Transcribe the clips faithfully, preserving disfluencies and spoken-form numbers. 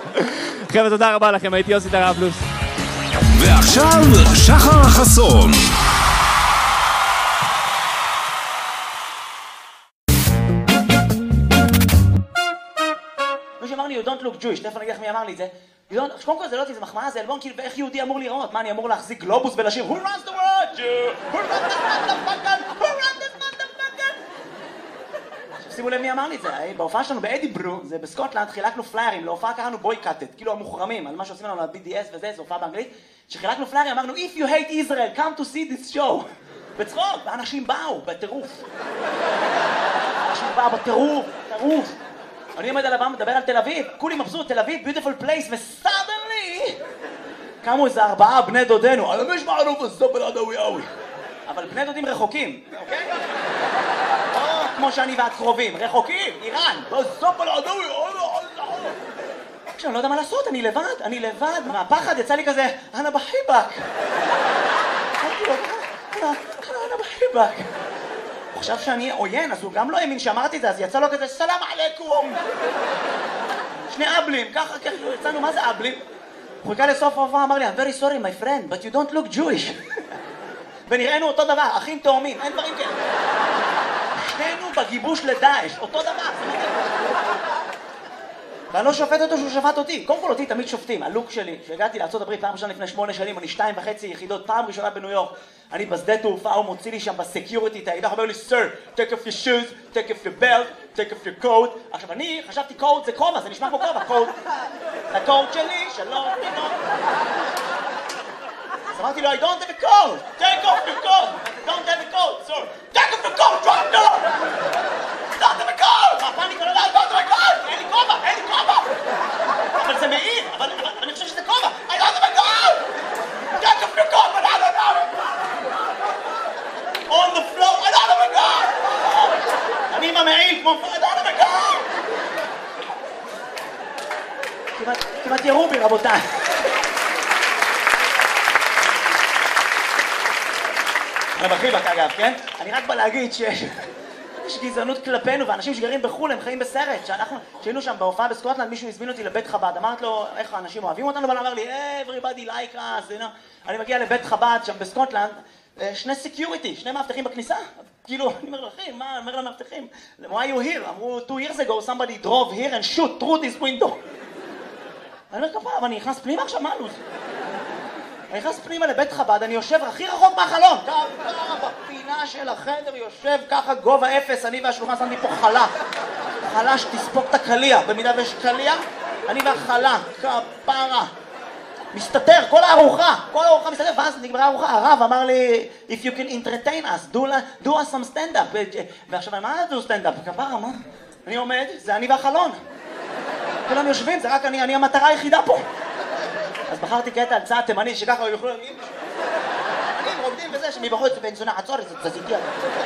חבר'ה, תודה רבה לכם, הייתי יוסי טראבלוס. ועכשיו, שחר חסון. מישהו אמר לי, you don't look Jewish, תכף אני אגיד לך מי אמר לי את זה. קודם כל זה לא אותי, זה מחמאה, זה אלבום כאילו, ואיך יהודי אמור לראות? מה, אני אמור להחזיק גלובוס ולשיר Who runs the world, Jew? Who runs this motherfucker? Who runs this motherfucker? שימו לב מי אמר לי את זה, בהופעה שלנו באדיברו, זה בסקוטלנד, חילקנו פליירים, להופעה קראנו בויקאטד, כאילו המוחרמים, על מה שעושים לנו ל-בי די אס וזה, זו הופעה באנגלית, שחילקנו פליירים, אמרנו, If you hate Israel, come to see this show. בצחוק, ואנשים באו, בטירוף. אנשים באו בטירוף, טירוף. אני עומד על הבמה, מדבר על תל אביב, כולי מבסוט, תל אביב, beautiful place, ו-suddenly קמו איזה ארבעה בני דודנו, על המש מערוף הסופל עדאוי אוי. אבל בני דודים רחוקים, אוקיי? לא כמו שאני ואת קרובים, רחוקים, איראן, בסופל עדאוי אוי אוי אוי. עכשיו, אני לא יודע מה לעשות, אני לבד, אני לבד, מהפחד יצא לי כזה, אנה בחיבק. אנה בחיבק. הוא חשב שאני עוין, אז הוא גם לא האמין שאמרתי את זה, אז יצא לו כזה, סלאם עליכום. שני אבלים, ככה, ככה, יצאנו, מה זה אבלים? הוא חיכה לסוף ההופעה, אמר לי, I'm very sorry my friend, but you don't look Jewish. ונראינו אותו דבר, אחים תאומים, אין דברים כאלה. שנינו בגיבוש לדאעש, אותו דבר. ואני לא שופט אותו שהוא שפט אותי. קודם כל אותי תמיד שופטים, הלוק שלי, שהגעתי לארצות הברית פעם ראשונה לפני שמונה שנים, אני שתיים וחצי יחידות, פעם ראשונה בניו יורק. אני בשדה תעופה, הוא מוציא לי שם בסקיוריטי, את האקדח, אומר לי, Sir, take off your shoes, take off your belt, take off your coat. עכשיו אני חשבתי קוד זה כובע, זה נשמע כמו כובע, קוד. זה הקוד שלי, שלום, תינו. אז אמרתי לו, I don't have a code, take off your coat, don't have a code, sir, take off your coat, drop down. don't have a code. מה, פאניקה, לא, לא, don't have a code, אין לי כובע, אין לי כובע. אבל זה מעיר, אבל אני חושב שזה כובע, I don't have a code. take off your coat, but I don't have it. on the floor, I don't have a code. אני עם המעיל, כמו, I don't have a code. כמעט, כמעט ירו בי, רבותיי. אני בחיבק אגב, כן? אני רק בא להגיד שיש גזענות כלפינו, ואנשים שגרים בחול הם חיים בסרט. שאנחנו, שהיינו שם בהופעה בסקוטלנד, מישהו הזמין אותי לבית חב"ד, אמרת לו, איך האנשים אוהבים אותנו? אבל אמר לי, everybody like us, you know. אני מגיע לבית חב"ד שם בסקוטלנד, שני סקיוריטי, שני מאבטחים בכניסה. כאילו, אני אומר לכם, מה? אני אומר למאבטחים, why you here? אמרו, two years ago somebody drove here and shoot through this window. אני אומר, כפה, אבל אני נכנס פנימה עכשיו, מה לוז? אני נכנס פנימה לבית חב"ד, אני יושב הכי רחוק מהחלון. ככה בפינה של החדר יושב ככה גובה אפס, אני והשלוחה שמתי פה חלה. חלה שתספוק את הקליע, במידה ויש קליע, אני והחלה, כפרה. מסתתר, כל הארוחה, כל הארוחה מסתתר, ואז נגמרה הארוחה, הרב אמר לי, if you can entertain us, do, do us some stand-up. ועכשיו, מה זה do stand-up? כפרה, מה? אני עומד, זה אני והחלון. כולם יושבים, זה רק אני, אני המטרה היחידה פה. אז בחרתי קטע על צעד תימני שככה יוכלו להגיד אני רוקדים בזה שמבחוץ בן זונה עצור את זה תזיתי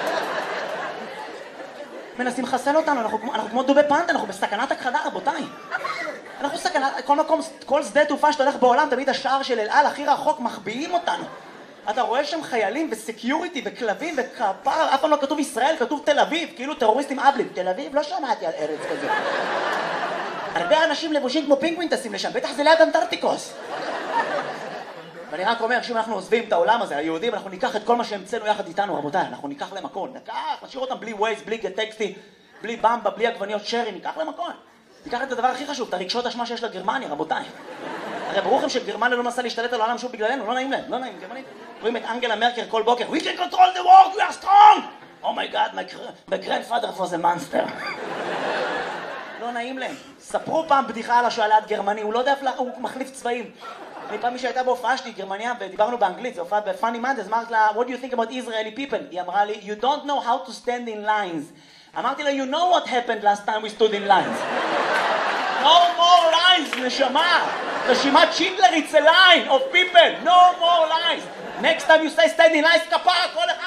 מנסים לחסל אותנו, אנחנו, אנחנו כמו דובי פנדה, אנחנו בסכנת הכחדה רבותיי אנחנו סכנת, כל מקום, כל שדה תעופה שאתה הולך בעולם תמיד השער של אל על הכי רחוק מחביאים אותנו אתה רואה שם חיילים וסקיוריטי וכלבים וכפר אף פעם לא כתוב ישראל, כתוב תל אביב כאילו טרוריסטים אבלים תל אביב לא שמעתי על ארץ כזה הרבה אנשים לבושים כמו פינגווין טסים לשם, בטח זה ליד אנטארקטיקוס. ואני רק אומר שאם אנחנו עוזבים את העולם הזה, היהודים, אנחנו ניקח את כל מה שהמצאנו יחד איתנו, רבותיי, אנחנו ניקח להם הכל, ניקח, נשאיר אותם בלי ווייז, בלי גטקסטי, בלי במבה, בלי עגבניות שרי, ניקח להם הכל. ניקח את הדבר הכי חשוב, את הרגשות אשמה שיש לגרמניה, רבותיי. הרי ברור לכם שגרמניה לא מנסה להשתלט על העולם שוב בגללנו, לא נעים להם, לא נעים, גרמנית. רואים את אנגלה מרקל כל בוקר, We can control the world, we are strong! Oh my God, my, my grandfather was a monster. לא נעים להם. ספרו פעם בדיחה על השואלת גרמני, הוא לא יודע איפה, הוא מחליף צבעים. אני פעם מי שהייתה בהופעה שלי, גרמניה, ודיברנו באנגלית, זה הופעה בפאני מנדס, אמרת לה, what do you think about Israeli people? היא אמרה לי, you don't know how to stand in lines. אמרתי לה, you know what happened last time we stood in lines. no more lines, נשמה. רשימת שינדלר, it's a line of people, no more lines. next time you say stand in lines, כפרה, כל אחד